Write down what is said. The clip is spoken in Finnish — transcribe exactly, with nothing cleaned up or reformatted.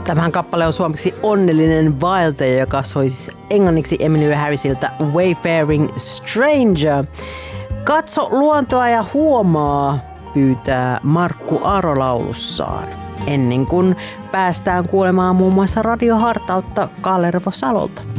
Tämähän kappale on suomeksi Onnellinen vaeltaja, joka soi siis englanniksi Emmylou Harrisilta Wayfaring Stranger. Katso luontoa ja huomaa, pyytää Markku Aro laulussaan. Ennen kuin päästään kuulemaan muun muassa radiohartautta Kalervo Salolta.